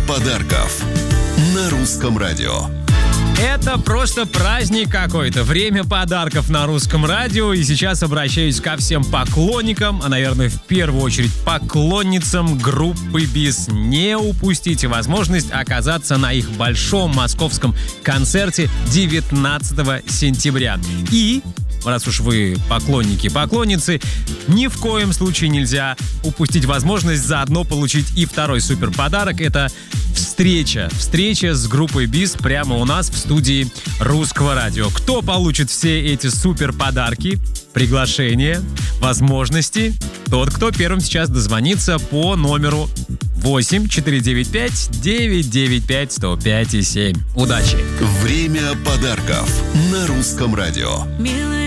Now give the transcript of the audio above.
подарков на Русском радио. Это просто праздник какой-то. Время подарков на Русском радио. И сейчас обращаюсь ко всем поклонникам, а, наверное, в первую очередь поклонницам группы БИС. Не упустите возможность оказаться на их большом московском концерте 19 сентября. И, раз уж вы поклонники-поклонницы, ни в коем случае нельзя упустить возможность заодно получить и второй супер подарок. Это встреча с группой БИС прямо у нас в студии Русского радио. Кто получит все эти супер подарки, приглашения, возможности? Тот, кто первым сейчас дозвонится по номеру 8-495-995-105-7. Удачи! Время подарков на Русском радио. Милый